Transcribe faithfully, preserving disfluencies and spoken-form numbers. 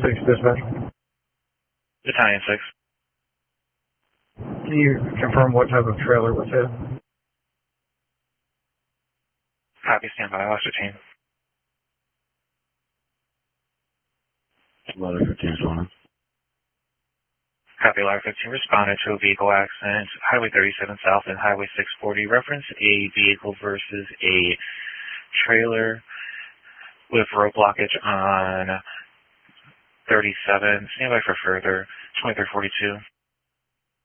six dispatch. Battalion six. Can you confirm what type of trailer was hit? Copy, stand by, Officer team. Ladder fifteen is one. Copy, Ladder fifteen responded to a vehicle accident, Highway thirty-seven South and Highway six forty. Reference a vehicle versus a trailer with road blockage on thirty-seven. Stand by for further. twenty-three forty-two.